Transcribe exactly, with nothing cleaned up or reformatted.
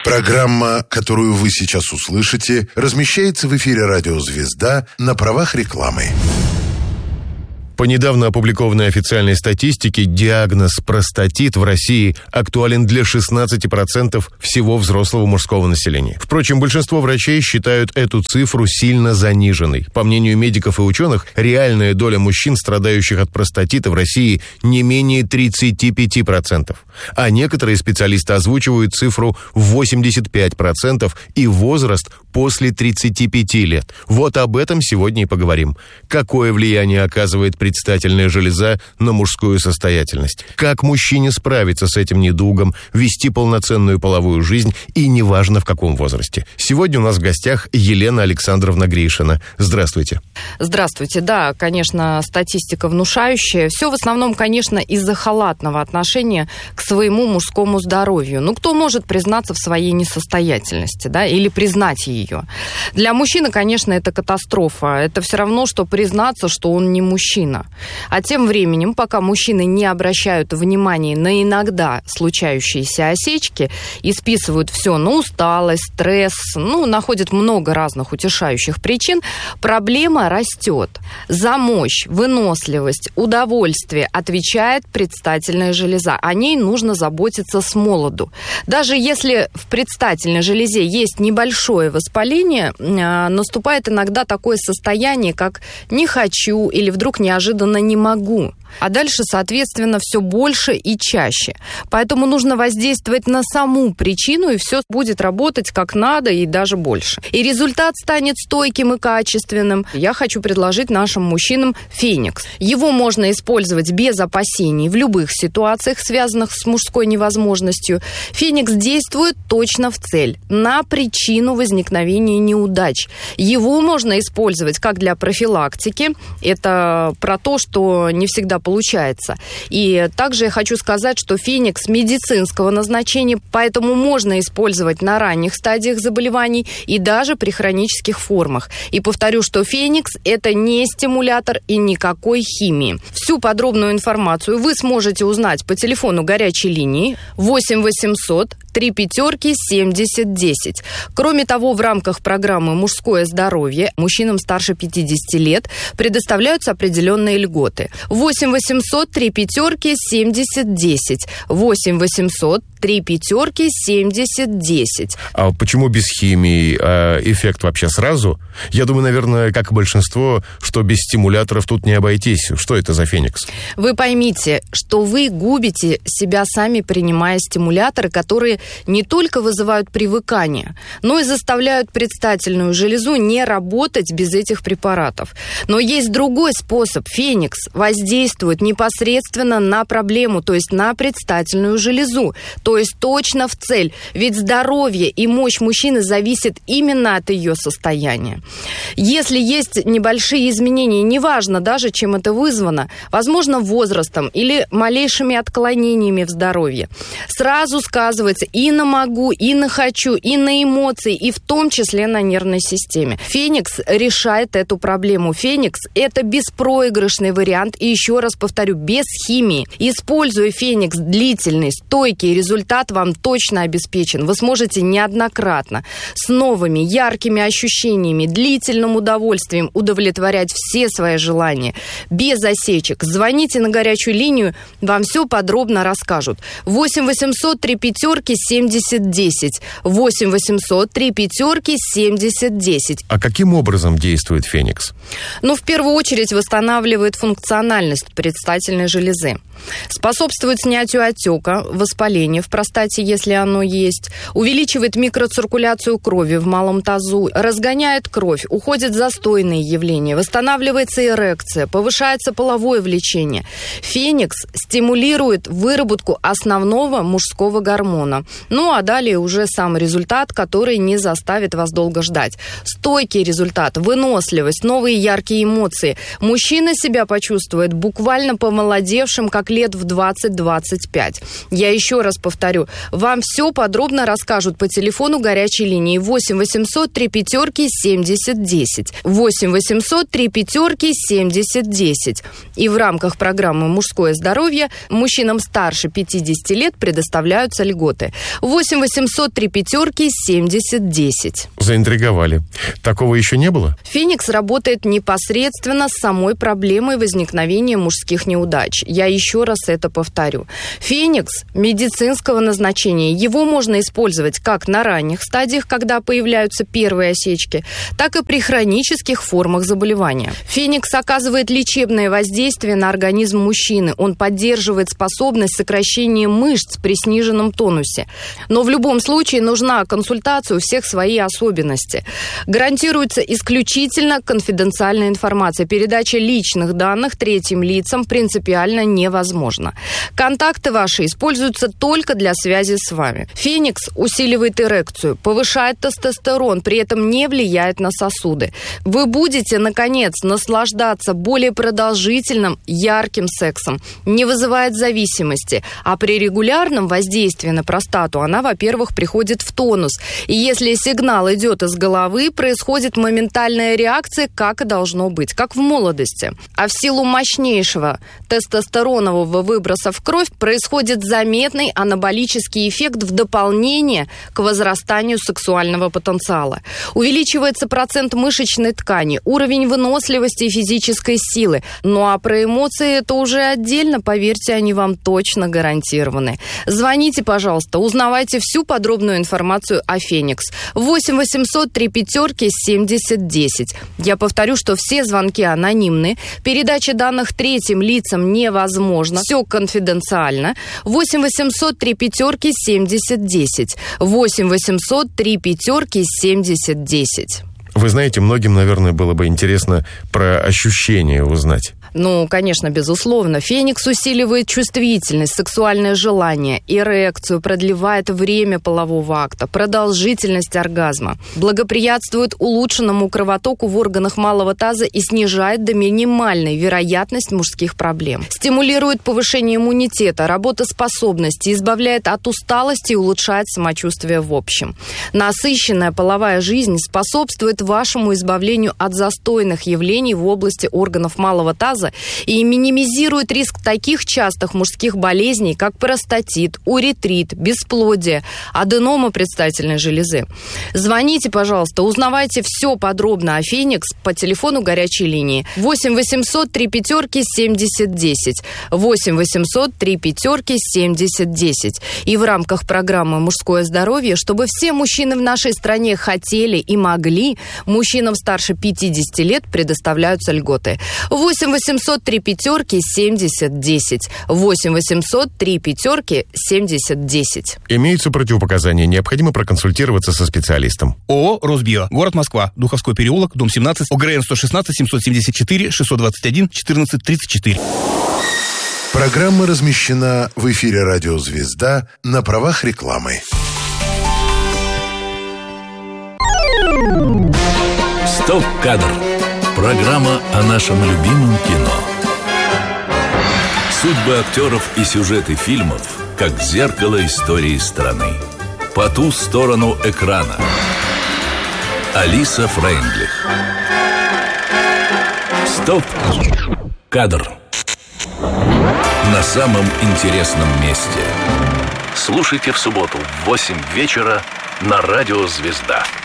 Программа, которую вы сейчас услышите, размещается в эфире радио «Звезда» на правах рекламы. По недавно опубликованной официальной статистике, диагноз простатит в России актуален для шестнадцати процентов всего взрослого мужского населения. Впрочем, большинство врачей считают эту цифру сильно заниженной. По мнению медиков и ученых, реальная доля мужчин, страдающих от простатита в России, не менее тридцати пяти процентов. А некоторые специалисты озвучивают цифру в восемьдесят пять процентов и возраст после тридцати пяти лет. Вот об этом сегодня и поговорим. Какое влияние оказывает предстательная железа на мужскую состоятельность? Как мужчине справиться с этим недугом, вести полноценную половую жизнь, и неважно в каком возрасте? Сегодня у нас в гостях Елена Александровна Гришина. Здравствуйте. Здравствуйте. Да, конечно, статистика внушающая. Все в основном, конечно, из-за халатного отношения к своему мужскому здоровью. Ну, кто может признаться в своей несостоятельности, да, или признать ее? Для мужчины, конечно, это катастрофа. Это все равно, что признаться, что он не мужчина. А тем временем, пока мужчины не обращают внимания на иногда случающиеся осечки и списывают все на усталость, стресс, ну, находят много разных утешающих причин, проблема растет. За мощь, выносливость, удовольствие отвечает предстательная железа. О ней нужно заботиться с молоду. Даже если в предстательной железе есть небольшое воспаление, наступает иногда такое состояние, как «не хочу» или вдруг неожиданно не могу. А дальше, соответственно, все больше и чаще. Поэтому нужно воздействовать на саму причину, и все будет работать как надо и даже больше. И результат станет стойким и качественным. Я хочу предложить нашим мужчинам Феникс. Его можно использовать без опасений в любых ситуациях, связанных с мужской невозможностью. Феникс действует точно в цель, на причину возникновения неудач. Его можно использовать как для профилактики. Это про то, что не всегда получается. И также я хочу сказать, что Феникс медицинского назначения, поэтому можно использовать на ранних стадиях заболеваний и даже при хронических формах. И повторю, что Феникс – это не стимулятор и никакой химии. Всю подробную информацию вы сможете узнать по телефону горячей линии восемь восемьсот три пятерки семьдесят десять. Кроме того, в рамках программы «Мужское здоровье» мужчинам старше пятидесяти лет предоставляются определенные льготы. восемь восемьсот три пятерки семьдесят десять. восемь восемьсот три пятерки семьдесят десять. А почему без химии? А эффект вообще сразу? Я думаю, наверное, как и большинство, что без стимуляторов тут не обойтись. Что это за Феникс? Вы поймите, что вы губите себя сами, принимая стимуляторы, которые не только вызывают привыкание, но и заставляют предстательную железу не работать без этих препаратов. Но есть другой способ. Феникс воздействует непосредственно на проблему, то есть на предстательную железу, то есть точно в цель. Ведь здоровье и мощь мужчины зависит именно от ее состояния. Если есть небольшие изменения, неважно даже, чем это вызвано, возможно, возрастом или малейшими отклонениями в здоровье, сразу сказывается и на могу, и на хочу, и на эмоции, и в том числе на нервной системе. Феникс решает эту проблему. Феникс – это беспроигрышный вариант, и еще раз повторю, без химии. Используя Феникс, длительный, стойкий результат вам точно обеспечен. Вы сможете неоднократно с новыми, яркими ощущениями, длительным удовольствием удовлетворять все свои желания. Без осечек. Звоните на горячую линию, вам все подробно расскажут. восемь восемьсот три пятерки семьдесят десять. восемь восемьсот три пятерки семьдесят десять. А каким образом действует Феникс? Ну, в первую очередь, восстанавливает функциональность предстательной железы. Способствует снятию отека, воспаления в простате, если оно есть. Увеличивает микроциркуляцию крови в малом тазу. Разгоняет кровь. Уходят застойные явления. Восстанавливается эрекция. Повышается половое влечение. Феникс стимулирует выработку основного мужского гормона. Ну, а далее уже сам результат, который не заставит вас долго ждать. Стойкий результат, выносливость, новые яркие эмоции. Мужчина себя почувствует буквально помолодевшим, как лет в двадцать-двадцать пять. Я еще раз повторю, вам все подробно расскажут по телефону горячей линии восемь восемьсот три пятерки семьдесят десять. восемь восемьсот три пятерки семьдесят десять. И в рамках программы «Мужское здоровье» мужчинам старше пятидесяти лет предоставляются льготы. восемь восемьсот три пятерки семьдесят десять. Заинтриговали. Такого еще не было? Феникс работает непосредственно с самой проблемой возникновения мужских неудач. Я еще раз это повторю. Феникс медицинского назначения. Его можно использовать как на ранних стадиях, когда появляются первые осечки, так и при хронических формах заболевания. Феникс оказывает лечебное воздействие на организм мужчины. Он поддерживает способность сокращения мышц при сниженном тонусе. Но в любом случае нужна консультация, у всех свои особенности. Гарантируется исключительно конфиденциальная информация. Передача личных данных третьим лицам принципиально невозможна. Контакты ваши используются только для связи с вами. Феникс усиливает эрекцию, повышает тестостерон, при этом не влияет на сосуды. Вы будете, наконец, наслаждаться более продолжительным, ярким сексом. Не вызывает зависимости. А при регулярном воздействии на простату она, во-первых, приходит в тонус. И если сигнал идет из головы, происходит моментальная реакция, как и должно быть, как в молодости. А в силу мощнейшего тестостеронового выброса в кровь происходит заметный анаболический эффект в дополнение к возрастанию сексуального потенциала. Увеличивается процент мышечной ткани, уровень выносливости и физической силы. Ну а про эмоции это уже отдельно, поверьте, они вам точно гарантированы. Звоните, пожалуйста, узнавайте всю подробную информацию о Феникс. восемь восемьсот три пятерки семьдесят десять. Я повторю, что все звонки анонимны, передача данных третьим лицам невозможна, все конфиденциально. восемь восемьсот три пятерки семьдесят десять. восемь восемьсот три пятерки семьдесят десять. Вы знаете, многим, наверное, было бы интересно про ощущения узнать. Ну, конечно, безусловно. Феникс усиливает чувствительность, сексуальное желание, эрекцию, продлевает время полового акта, продолжительность оргазма, благоприятствует улучшенному кровотоку в органах малого таза и снижает до минимальной вероятность мужских проблем. Стимулирует повышение иммунитета, работоспособности, избавляет от усталости и улучшает самочувствие в общем. Насыщенная половая жизнь способствует вашему избавлению от застойных явлений в области органов малого таза и минимизирует риск таких частых мужских болезней, как простатит, уретрит, бесплодие, аденома предстательной железы. Звоните, пожалуйста, узнавайте все подробно о Феникс по телефону горячей линии восемь восемьсот три пятерки семьдесят десять. восемь восемьсот три пятерки семьдесят десять. И в рамках программы «Мужское здоровье», чтобы все мужчины в нашей стране хотели и могли, мужчинам старше пятидесяти лет предоставляются льготы. восемь восемьсот три пятерки семьдесят десять. восемь восемьсот три пятерки семьдесят десять. Имеются противопоказания. Необходимо проконсультироваться со специалистом. ООО «Росбио». Город Москва. Духовской переулок, дом семнадцать, ОГРН сто шестнадцать семьсот семьдесят четыре шестьсот двадцать один четырнадцать тридцать четыре. Программа размещена в эфире «Радио Звезда» на правах рекламы. Стоп-кадр. Программа о нашем любимом кино. Судьбы актеров и сюжеты фильмов, как зеркало истории страны. По ту сторону экрана. Алиса Фрейндлих. Стоп-кадр. На самом интересном месте. Слушайте в субботу в восемь вечера на радио «Звезда».